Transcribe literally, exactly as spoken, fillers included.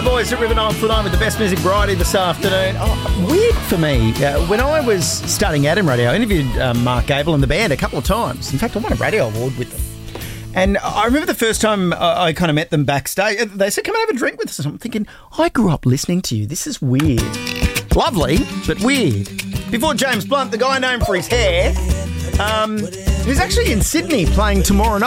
Boys at River Nile tonight with the best music variety this afternoon. Oh, weird for me. Uh, when I was starting out in radio, I interviewed um, Mark Gable and the band a couple of times. In fact, I won a radio award with them. And I remember the first time I, I kind of met them backstage, they said, come and have a drink with us. I'm thinking, I grew up listening to you. This is weird. Lovely, but weird. Before James Blunt, the guy known for his hair, um, who's actually in Sydney playing tomorrow night.